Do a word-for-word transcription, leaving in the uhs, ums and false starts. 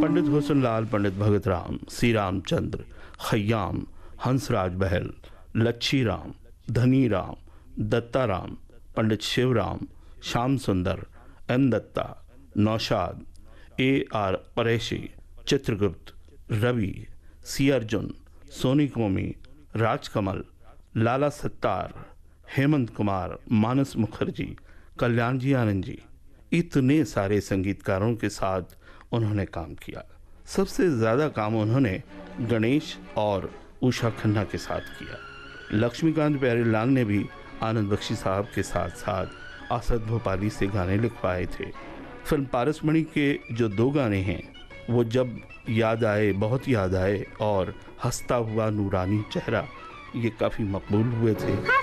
पंडित हुसनलाल, पंडित भगत राम, सी रामचंद्र, खयाम, हंसराज बहल, लच्छी राम, धनी राम, दत्ता राम, पंडित शिवराम, श्याम सुंदर, N Dutta, Naushad, A R परेशी, Chitragupta, Ravi, सी अर्जुन, सोनी कोमी, राजकमल, लाला सत्तार, हेमंत कुमार, मानस मुखर्जी, कल्याण जी आनंद जी, इतने सारे संगीतकारों के साथ उन्होंने काम किया। सबसे ज़्यादा काम उन्होंने गणेश और उषा खन्ना के साथ किया। लक्ष्मीकांत प्यारेलाल ने भी आनंद बख्शी साहब के साथ साथ असद भोपाली से गाने लिखवाए थे। फिल्म पारसमणि के जो दो गाने हैं, वो जब याद आए, बहुत याद आए, और हंसता हुआ नूरानी चेहरा, ये काफ़ी मकबूल हुए थे।